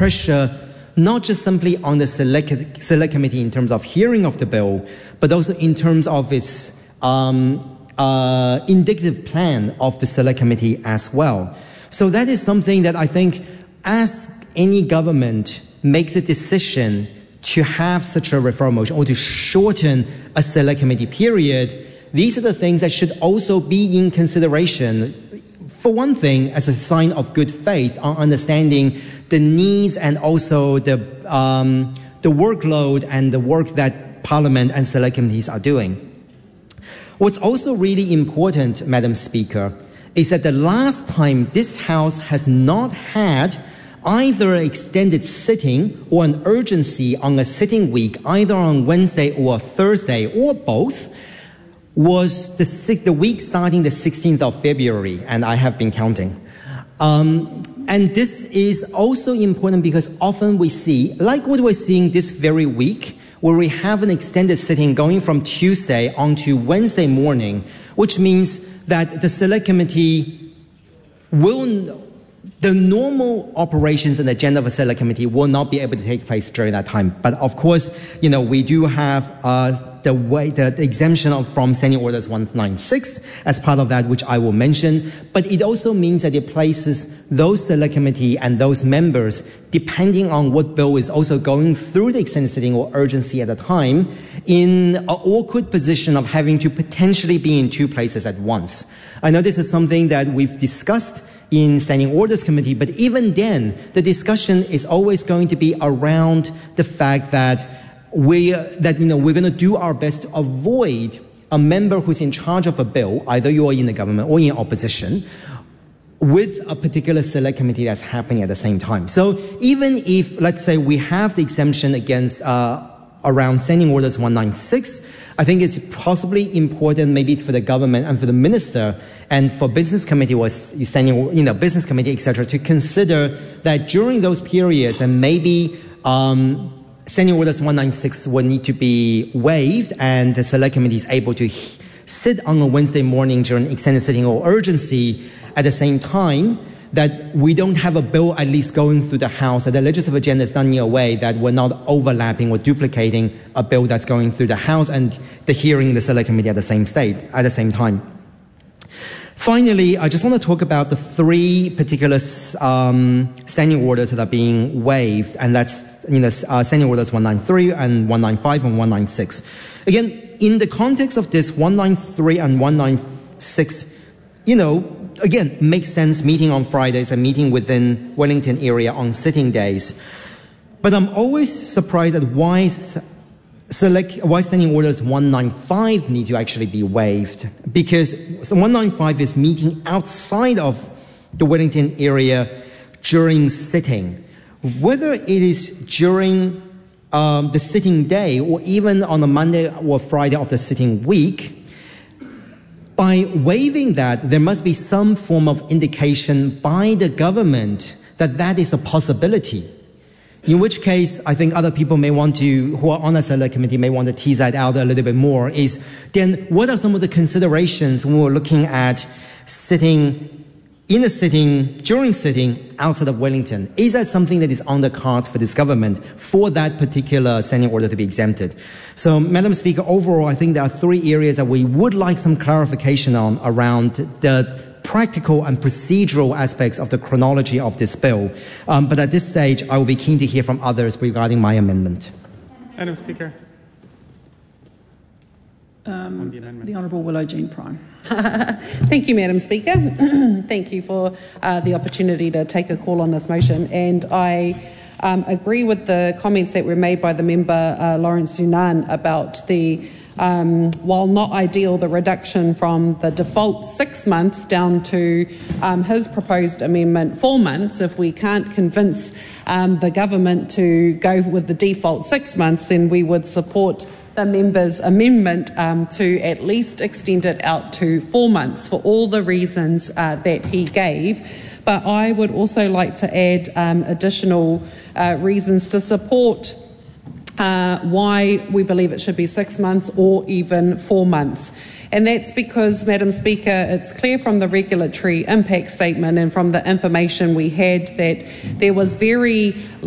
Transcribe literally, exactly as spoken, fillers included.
pressure not just simply on the select, select committee in terms of hearing of the bill, but also in terms of its um, uh, indicative plan of the select committee as well. So that is something that I think as any government makes a decision to have such a referral motion or to shorten a select committee period, these are the things that should also be in consideration. For one thing, as a sign of good faith on understanding the needs and also the, um, the workload and the work that Parliament and select committees are doing. What's also really important, Madam Speaker, is that the last time this House has not had either an extended sitting or an urgency on a sitting week, either on Wednesday or Thursday or both, was the, six, the week starting the sixteenth of February, and I have been counting. Um, and this is also important because often we see, like what we're seeing this very week, where we have an extended sitting going from Tuesday on to Wednesday morning, which means that the select committee will, the normal operations and agenda of a select committee will not be able to take place during that time. But of course, you know, we do have uh, the way the, the exemption of, from Standing Orders one ninety-six as part of that, which I will mention. But it also means that it places those select committee and those members, depending on what bill is also going through the extended sitting or urgency at the time, in an awkward position of having to potentially be in two places at once. I know this is something that we've discussed in Standing Orders Committee, but even then, the discussion is always going to be around the fact that we, that, you know, we're going to do our best to avoid a member who's in charge of a bill, either you are in the government or in opposition, with a particular select committee that's happening at the same time. So even if, let's say, we have the exemption against uh, around Standing Orders one ninety-six, I think it's possibly important maybe for the government and for the minister and for business committee or standing, you know, business committee, et cetera, to consider that during those periods and maybe um, Standing Orders one ninety-six will need to be waived and the select committee is able to sit on a Wednesday morning during extended sitting or urgency at the same time, that we don't have a bill at least going through the House, that the legislative agenda is done in a way that we're not overlapping or duplicating a bill that's going through the House and the hearing in the select committee at the same state, at the same time. Finally, I just want to talk about the three particular um, standing orders that are being waived, and that's, you know, uh, Standing Orders one ninety-three and one ninety-five and one ninety-six. Again, in the context of this, one ninety-three and one ninety-six, you know, again, makes sense meeting on Fridays and meeting within Wellington area on sitting days. But I'm always surprised at why, select, why Standing Orders one ninety-five need to actually be waived. Because one ninety-five is meeting outside of the Wellington area during sitting. Whether it is during um, the sitting day or even on a Monday or Friday of the sitting week, by waiving that, there must be some form of indication by the government that that is a possibility. In which case, I think other people may want to, who are on a select committee, may want to tease that out a little bit more, is then what are some of the considerations when we're looking at sitting, in a sitting, during sitting outside of Wellington? Is that something that is on the cards for this government for that particular standing order to be exempted? So, Madam Speaker, overall, I think there are three areas that we would like some clarification on around the practical and procedural aspects of the chronology of this bill. Um, but at this stage, I will be keen to hear from others regarding my amendment. Madam Speaker. Um, the, the Honourable Willow Jean Prime. Thank you, Madam Speaker. Thank you for uh, the opportunity to take a call on this motion. And I um, agree with the comments that were made by the member uh, Lawrence Yunnan about the, um, while not ideal, the reduction from the default six months down to um, his proposed amendment four months. If we can't convince um, the government to go with the default six months, then we would support the member's amendment um, to at least extend it out to four months for all the reasons uh, that he gave. But I would also like to add um, additional uh, reasons to support uh, why we believe it should be six months or even four months. And that's because, Madam Speaker, it's clear from the regulatory impact statement and from the information we had that there was very